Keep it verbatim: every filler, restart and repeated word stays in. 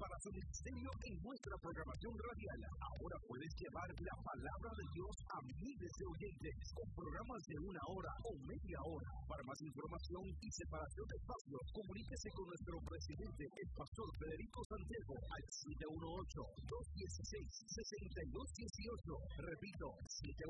para su ministerio en nuestra programación radial. Ahora puedes llevar la palabra de Dios a miles de oyentes con programas de una hora o media hora. Para más información y separación de espacios, comuníquese con nuestro presidente, el pastor Federico Santiago, al siete uno ocho, dos uno seis, seis dos uno ocho. Repito, siete